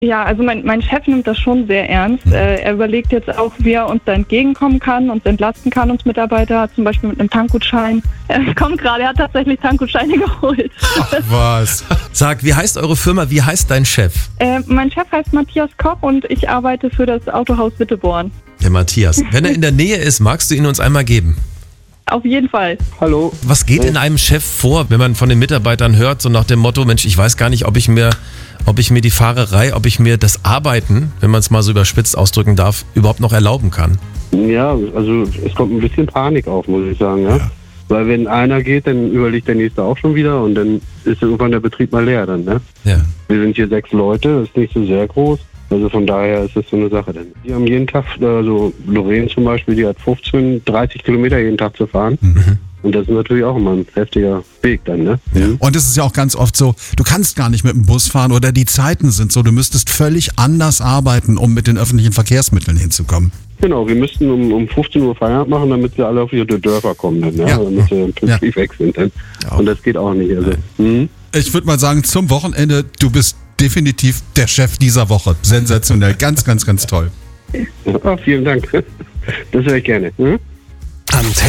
Ja, also mein Chef nimmt das schon sehr ernst. Er überlegt jetzt auch, wie er uns da entgegenkommen kann, uns entlasten kann, uns Mitarbeiter, zum Beispiel mit einem Tankgutschein. Er kommt gerade, er hat tatsächlich Tankgutscheine geholt. Ach was. Sag, wie heißt eure Firma, wie heißt dein Chef? Mein Chef heißt Matthias Kopp und ich arbeite für das Autohaus Witteborn. Der Matthias. Wenn er in der Nähe ist, magst du ihn uns einmal geben? Auf jeden Fall. Hallo. Was geht in einem Chef vor, wenn man von den Mitarbeitern hört, so nach dem Motto, Mensch, ich weiß gar nicht, ob ich mir die Fahrerei, ob ich mir das Arbeiten, wenn man es mal so überspitzt ausdrücken darf, überhaupt noch erlauben kann? Ja, also es kommt ein bisschen Panik auf, muss ich sagen, ja. Weil wenn einer geht, dann überlegt der nächste auch schon wieder und dann ist irgendwann der Betrieb mal leer dann, ne? Ja. Wir sind hier 6 Leute, das ist nicht so sehr groß. Also von daher ist das so eine Sache denn. Die haben jeden Tag, also Lorraine zum Beispiel, die hat 30 Kilometer jeden Tag zu fahren. Mhm. Und das ist natürlich auch immer ein heftiger Weg dann, ne? Ja. Und es ist ja auch ganz oft so, du kannst gar nicht mit dem Bus fahren oder die Zeiten sind so, du müsstest völlig anders arbeiten, um mit den öffentlichen Verkehrsmitteln hinzukommen. Genau, wir müssten um 15 Uhr Feierabend machen, damit wir alle auf ihre Dörfer kommen dann, ja? Damit wir pünktlich weg sind dann. Ja. Und das geht auch nicht. Also, Ich würde mal sagen, zum Wochenende, du bist definitiv der Chef dieser Woche. Sensationell, ganz, ganz, ganz toll. Ja, vielen Dank. Das höre ich gerne. Hm? Antenne